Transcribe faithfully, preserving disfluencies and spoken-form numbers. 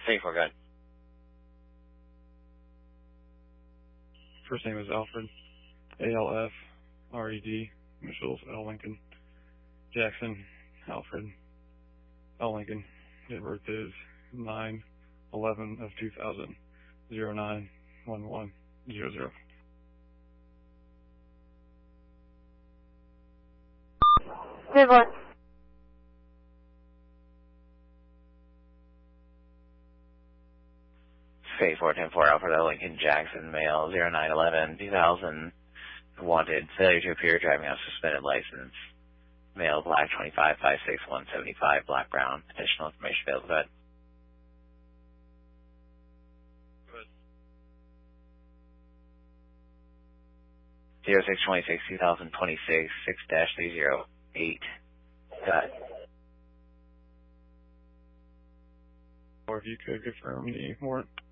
Thank you, good. First name is Alfred. A L F R E D. Initials L Lincoln. Jackson Alfred. L Lincoln. Date of birth is nine eleven of two thousand. zero nine one one zero zero. Good one. Phase four ten four Alfred L. Lincoln Jackson, male, zero nine eleven two thousand, wanted, failure to appear, driving off suspended license, male, black, twenty-five, five six one seventy-five, black, brown, additional information available. Go ahead. zero six twenty-six two thousand twenty-six, six dash three zero eight. Go ahead. Or if you could confirm the warrant.